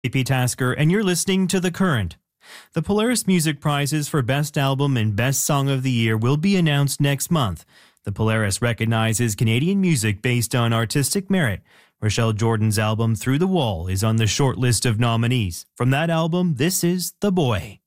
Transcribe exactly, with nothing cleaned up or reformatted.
J P Tasker, and you're listening to The Current. The Polaris Music Prizes for Best Album and Best Song of the Year will be announced next month. The Polaris recognizes Canadian music based on artistic merit. Rochelle Jordan's album Through the Wall is on the short list of nominees. From that album, this is The Boy.